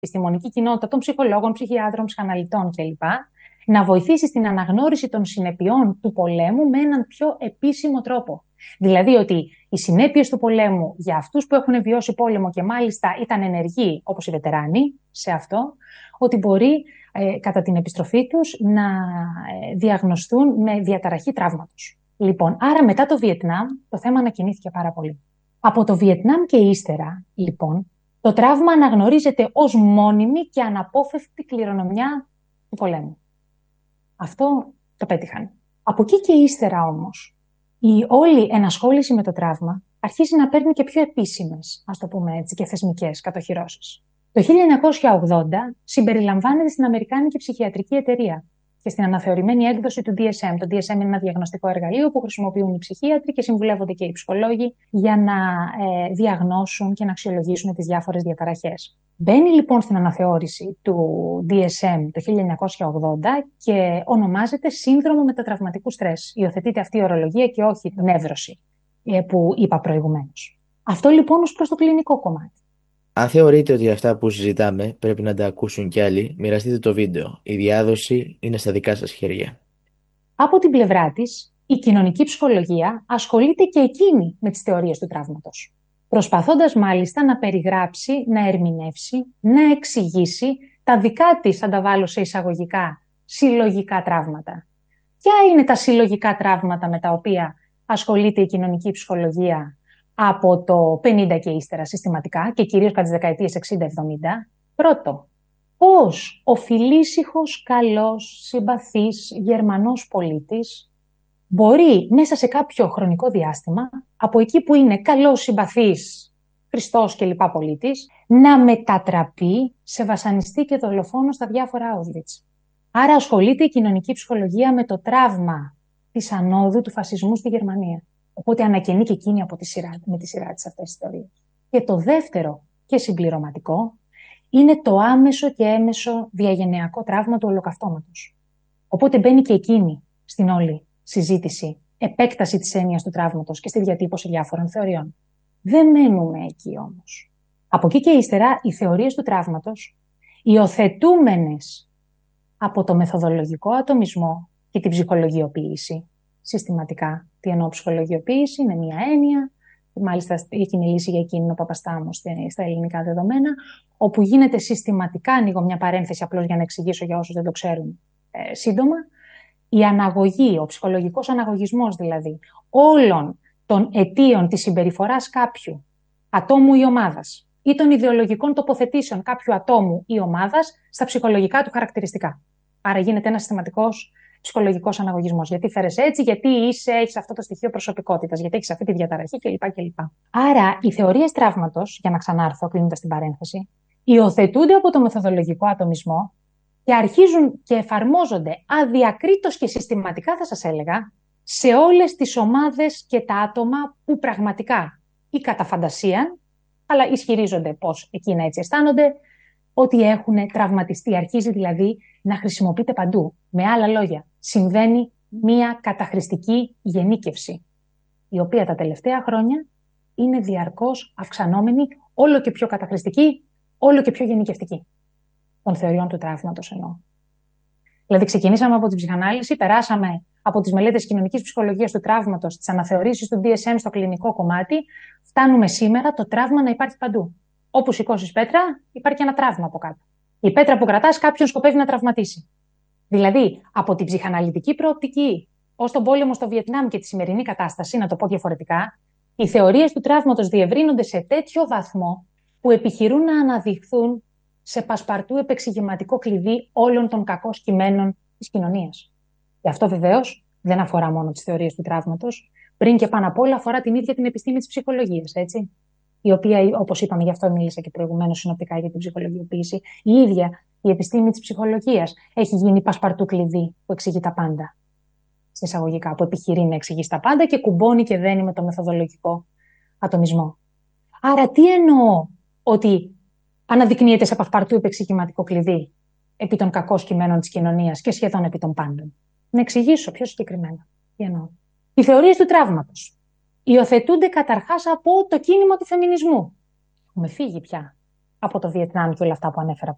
επιστημονική κοινότητα των ψυχολόγων, ψυχιάτρων, ψυχαναλυτών κλπ. Να βοηθήσει στην αναγνώριση των συνεπειών του πολέμου με έναν πιο επίσημο τρόπο. Δηλαδή ότι οι συνέπειες του πολέμου για αυτούς που έχουν βιώσει πόλεμο και μάλιστα ήταν ενεργοί, όπως οι βετεράνοι, σε αυτό, ότι μπορεί κατά την επιστροφή τους να διαγνωστούν με διαταραχή τραύματος. Λοιπόν, άρα μετά το Βιετνάμ το θέμα ανακοινήθηκε πάρα πολύ. Από το Βιετνάμ και ύστερα, λοιπόν, το τραύμα αναγνωρίζεται ως μόνιμη και αναπόφευκτη κληρονομιά του πολέμου. Αυτό το πέτυχαν. Από εκεί και ύστερα όμως, η όλη ενασχόληση με το τραύμα αρχίζει να παίρνει και πιο επίσημες, ας το πούμε έτσι, και θεσμικές κατοχυρώσεις. Το 1980 συμπεριλαμβάνεται στην Αμερικάνικη Ψυχιατρική Εταιρεία και στην αναθεωρημένη έκδοση του DSM. Το DSM είναι ένα διαγνωστικό εργαλείο που χρησιμοποιούν οι ψυχίατροι και συμβουλεύονται και οι ψυχολόγοι για να διαγνώσουν και να αξιολογήσουν τις διάφορες διαταραχές. Μπαίνει λοιπόν στην αναθεώρηση του DSM το 1980 και ονομάζεται σύνδρομο μετατραυματικού στρες. Υιοθετείται αυτή η ορολογία και όχι η νεύρωση που είπα προηγουμένως. Αυτό λοιπόν ως προς το κλινικό κομμάτι. Αν θεωρείτε ότι αυτά που συζητάμε πρέπει να τα ακούσουν κι άλλοι, μοιραστείτε το βίντεο. Η διάδοση είναι στα δικά σας χέρια. Από την πλευρά της, η κοινωνική ψυχολογία ασχολείται και εκείνη με τις θεωρίες του τραύματος. Προσπαθώντας μάλιστα να περιγράψει, να ερμηνεύσει, να εξηγήσει τα δικά της, θα τα βάλω σε εισαγωγικά, συλλογικά τραύματα. Ποια είναι τα συλλογικά τραύματα με τα οποία ασχολείται η κοινωνική ψυχολογία από το 50 και ύστερα συστηματικά και κυρίως κατά τις δεκαετίες 60-70. Πρώτο, πώς ο φιλήσυχος, καλός, συμπαθής Γερμανός πολίτης μπορεί μέσα σε κάποιο χρονικό διάστημα, από εκεί που είναι καλός, συμπαθής, Χριστός και λοιπά πολίτης, να μετατραπεί σε βασανιστή και δολοφόνο στα διάφορα Auschwitz. Άρα ασχολείται η κοινωνική ψυχολογία με το τραύμα της ανόδου του φασισμού στη Γερμανία. Οπότε ανακαινεί και εκείνη με τη σειρά της αυτές τις ιστορίες. Και το δεύτερο και συμπληρωματικό είναι το άμεσο και έμεσο διαγενειακό τραύμα του ολοκαυτώματος. Οπότε μπαίνει και εκείνη στην όλη συζήτηση, επέκταση της έννοιας του τραύματος και στη διατύπωση διάφορων θεωριών. Δεν μένουμε εκεί όμως. Από εκεί και ύστερα οι θεωρίες του τραύματος, υιοθετούμενες από το μεθοδολογικό ατομισμό και την ψυχολογιοποίηση, συστηματικά. Τι εννοώ ψυχολογιοποίηση, είναι μια έννοια, μάλιστα έχει μιλήσει για εκείνη ο Παπαστάμος στα ελληνικά δεδομένα, όπου γίνεται συστηματικά, ανοίγω μια παρένθεση απλώς για να εξηγήσω για όσους δεν το ξέρουν σύντομα, η αναγωγή, ο ψυχολογικός αναγωγισμός δηλαδή, όλων των αιτίων της συμπεριφοράς κάποιου ατόμου ή ομάδας ή των ιδεολογικών τοποθετήσεων κάποιου ατόμου ή ομάδας στα ψυχολογικά του χαρακτηριστικά. Άρα γίνεται ένας συστηματικός ψυχολογικός αναγωγισμός. Γιατί φέρες έτσι, γιατί έχεις αυτό το στοιχείο προσωπικότητας, γιατί έχεις αυτή τη διαταραχή κλπ. Άρα, οι θεωρίες τραύματος, για να ξανάρθω κλείνοντας την παρένθεση, υιοθετούνται από το μεθοδολογικό ατομισμό και αρχίζουν και εφαρμόζονται αδιακρίτως και συστηματικά, θα σας έλεγα, σε όλες τις ομάδες και τα άτομα που πραγματικά ή κατά φαντασία, αλλά ισχυρίζονται πως εκείνα έτσι αισθάνονται, ότι έχουν τραυματιστεί. Αρχίζει δηλαδή να χρησιμοποιείται παντού. Με άλλα λόγια, συμβαίνει μία καταχρηστική γενίκευση, η οποία τα τελευταία χρόνια είναι διαρκώς αυξανόμενη, όλο και πιο καταχρηστική, όλο και πιο γενικευτική. Των θεωριών του τραύματος εννοώ. Δηλαδή, ξεκινήσαμε από την ψυχανάλυση, περάσαμε από τις μελέτες κοινωνικής ψυχολογίας του τραύματος, τις αναθεωρήσεις του DSM στο κλινικό κομμάτι, φτάνουμε σήμερα το τραύμα να υπάρχει παντού. Όπου σηκώσεις πέτρα, υπάρχει ένα τραύμα από κάτω. Η πέτρα που κρατάς κάποιον σκοπεύει να τραυματίσει. Δηλαδή, από την ψυχαναλυτική προοπτική ως τον πόλεμο στο Βιετνάμ και τη σημερινή κατάσταση, να το πω διαφορετικά, οι θεωρίες του τραύματος διευρύνονται σε τέτοιο βαθμό που επιχειρούν να αναδειχθούν σε πασπαρτού επεξηγηματικό κλειδί όλων των κακών κειμένων της κοινωνίας. Και αυτό βεβαίως δεν αφορά μόνο τις θεωρίες του τραύματος, πριν και πάνω απ' όλα αφορά την ίδια την επιστήμη της ψυχολογίας, έτσι. Η οποία, όπως είπαμε, γι' αυτό μίλησα και προηγουμένως συνοπτικά για την ψυχολογιοποίηση, η ίδια η επιστήμη της ψυχολογίας έχει γίνει πασπαρτού κλειδί που εξηγεί τα πάντα. Σε εισαγωγικά, που επιχειρεί να εξηγήσει τα πάντα και κουμπώνει και δένει με το μεθοδολογικό ατομισμό. Άρα, τι εννοώ ότι αναδεικνύεται σε πασπαρτού επεξηγηματικό κλειδί επί των κακών κειμένων της κοινωνίας και σχεδόν επί των πάντων. Να εξηγήσω πιο συγκεκριμένα. Τι εννοώ. Οι θεωρίες του τραύματος υιοθετούνται καταρχάς από το κίνημα του φεμινισμού. Έχουμε φύγει πια από το Βιετνάμ και όλα αυτά που ανέφερα